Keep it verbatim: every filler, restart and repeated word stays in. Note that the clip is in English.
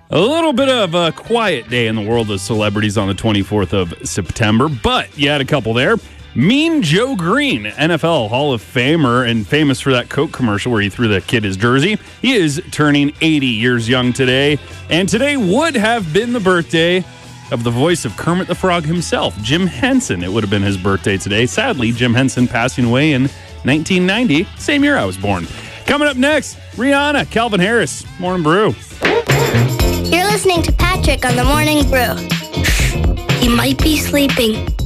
A little bit of a quiet day in the world of celebrities on the twenty-fourth of September, but you had a couple there. Mean Joe Green, N F L Hall of Famer and famous for that Coke commercial where he threw the kid his jersey. He is turning eighty years young today, and today would have been the birthday of the voice of Kermit the Frog himself, Jim Henson. It would have been his birthday today. Sadly, Jim Henson passing away in nineteen ninety, same year I was born. Coming up next, Rihanna, Calvin Harris, Morning Brew. You're listening to Patrick on the Morning Brew. He might be sleeping.